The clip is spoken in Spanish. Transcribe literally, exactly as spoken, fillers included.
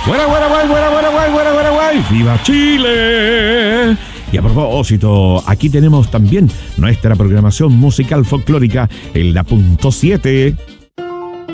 Buena, buena, buena, buena, buena, buena, buena, buena, buena. ¡Viva Chile! Y a propósito, aquí tenemos también nuestra programación musical folclórica en la punto siete.